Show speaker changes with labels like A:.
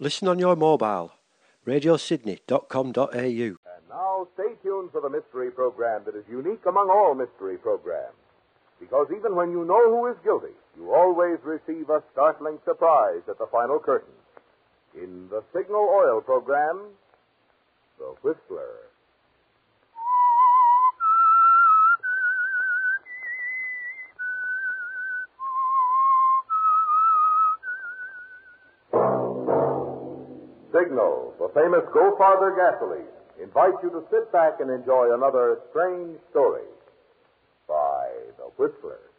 A: Listen on your mobile. radiosydney.com.au.
B: And now stay tuned for the mystery program that is unique among all mystery programs. Because even when you know who is guilty, you always receive a startling surprise at the final curtain. In the Signal Oil program, The Whistler. Signal, the famous Go Farther gasoline, invites you to sit back and enjoy another strange story by The Whistler.